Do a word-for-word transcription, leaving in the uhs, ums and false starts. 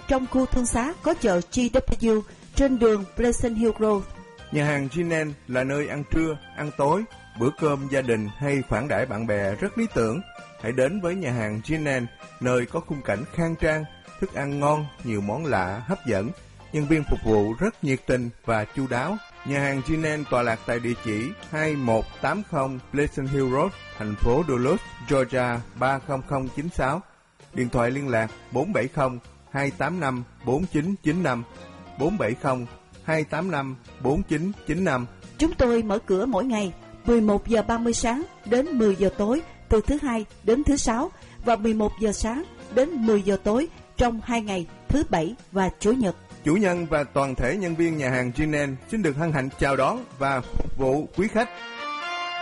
trong khu thương xá có chợ giê vê trên đường Pleasant Hill Road. Nhà hàng Ginen là nơi ăn trưa, ăn tối, bữa cơm gia đình hay khoản đãi bạn bè rất lý tưởng. Hãy đến với nhà hàng Ginen, nơi có khung cảnh khang trang, thức ăn ngon, nhiều món lạ, hấp dẫn, nhân viên phục vụ rất nhiệt tình và chu đáo. Nhà hàng Ginen tọa lạc tại địa chỉ hai một tám không Pleasant Hill Road, thành phố Duluth, Georgia ba không không chín sáu. Điện thoại liên lạc bốn bảy không hai tám năm bốn chín chín năm, bốn bảy không hai tám năm bốn chín chín năm. Chúng tôi mở cửa mỗi ngày mười một giờ ba mươi sáng đến mười giờ tối từ thứ hai đến thứ sáu và mười một giờ sáng đến mười giờ tối trong hai ngày thứ bảy và chủ nhật. Chủ nhân và toàn thể nhân viên nhà hàng Ginen xin được hân hạnh chào đón và phục vụ quý khách.